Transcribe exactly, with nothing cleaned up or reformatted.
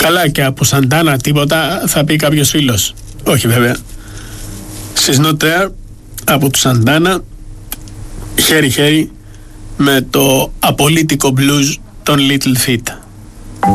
Καλά, και από Σαντάνα τίποτα, θα πει κάποιος φίλος. Όχι βέβαια. She's not there από του Σαντάνα, χέρι-χέρι με το απολύτικο blues των Little Feat.